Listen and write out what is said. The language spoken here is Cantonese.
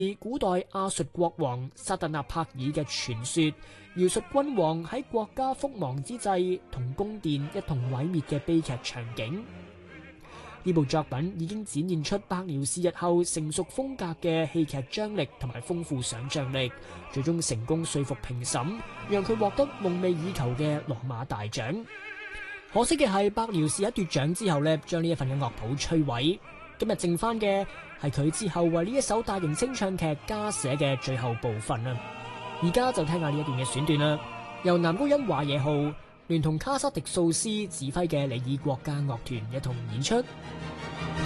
古代亞述國王薩特納柏爾嘅傳說，描述君王喺國家覆亡之際同宮殿一同毀滅嘅悲劇場景。呢部作品已經展現出白遼士日後成熟風格嘅戲劇張力同埋豐富想像力，最終成功說服評審，讓佢獲得夢寐以求嘅羅馬大獎。可惜嘅係，白遼士一奪獎之後呢，將呢一份嘅樂譜摧毀。今日剩翻嘅係佢之後為呢一首大型清唱劇加寫嘅最後部分啦。而家就聽下呢一段嘅選段啦，由男高音華野號聯同卡薩迪素斯指揮嘅里爾國家樂團一同演出。